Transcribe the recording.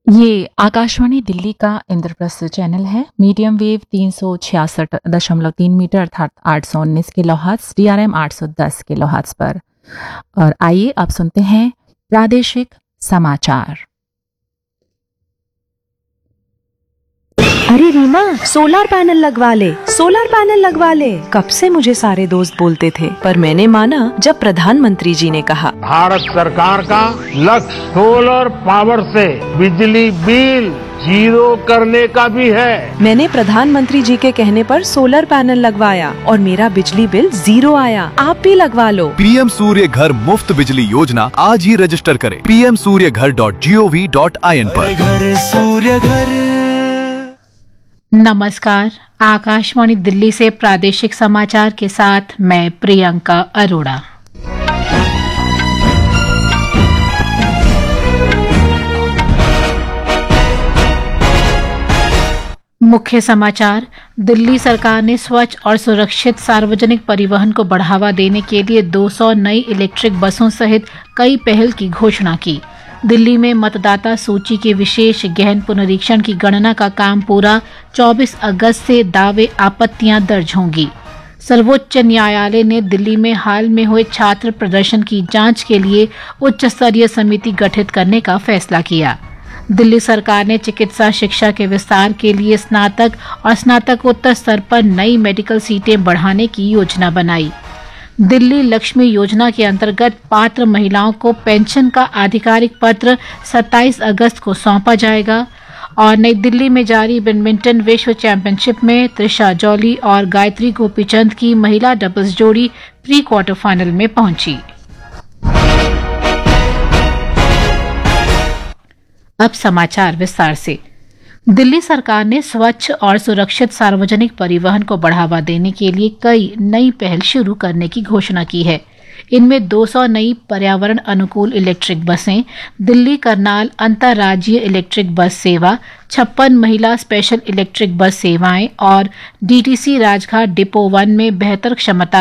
ये आकाशवाणी दिल्ली का इंद्रप्रस्थ चैनल है। मीडियम वेव 366.3 मीटर अर्थात 819 किलोहर्ट्ज, DRM 810 किलोहर्ट्ज पर। और आइए अब सुनते हैं प्रादेशिक समाचार। अरे रीमा, सोलर पैनल लगवा ले, सोलर पैनल लगवा ले। कब से मुझे सारे दोस्त बोलते थे, पर मैंने माना जब प्रधानमंत्री जी ने कहा। भारत सरकार का लक्ष्य सोलर पावर से बिजली बिल जीरो करने का भी है। मैंने प्रधानमंत्री जी के कहने पर सोलर पैनल लगवाया और मेरा बिजली बिल 0 आया। आप भी लगवा लो। पीएम सूर्य घर मुफ्त बिजली योजना आज ही रजिस्टर करें pmsuryaghar.gov.in पर। घर सूर्य घर। नमस्कार, आकाशवाणी दिल्ली से प्रादेशिक समाचार के साथ मैं प्रियंका अरोड़ा। मुख्य समाचार। दिल्ली सरकार ने स्वच्छ और सुरक्षित सार्वजनिक परिवहन को बढ़ावा देने के लिए 200 नई इलेक्ट्रिक बसों सहित कई पहल की घोषणा की। दिल्ली में मतदाता सूची के विशेष गहन पुनरीक्षण की गणना का काम पूरा। 24 अगस्त से दावे आपत्तियां दर्ज होंगी। सर्वोच्च न्यायालय ने दिल्ली में हाल में हुए छात्र प्रदर्शन की जांच के लिए उच्च स्तरीय समिति गठित करने का फैसला किया। दिल्ली सरकार ने चिकित्सा शिक्षा के विस्तार के लिए स्नातक और स्नातकोत्तर स्तर पर नई मेडिकल सीटें बढ़ाने की योजना बनाई। दिल्ली लक्ष्मी योजना के अंतर्गत पात्र महिलाओं को पेंशन का आधिकारिक पत्र 27 अगस्त को सौंपा जाएगा। और नई दिल्ली में जारी बैडमिंटन विश्व चैंपियनशिप में त्रिशा जॉली और गायत्री गोपीचंद की महिला डबल्स जोड़ी प्री क्वार्टर फाइनल में पहुंची। अब समाचार विस्तार से। दिल्ली सरकार ने स्वच्छ और सुरक्षित सार्वजनिक परिवहन को बढ़ावा देने के लिए कई नई पहल शुरू करने की घोषणा की है। इनमें 200 नई पर्यावरण अनुकूल इलेक्ट्रिक बसें, दिल्ली करनाल अंतर्राज्यीय इलेक्ट्रिक बस सेवा, 56 महिला स्पेशल इलेक्ट्रिक बस सेवाएं और DTC राजघाट डिपो 1 में बेहतर क्षमता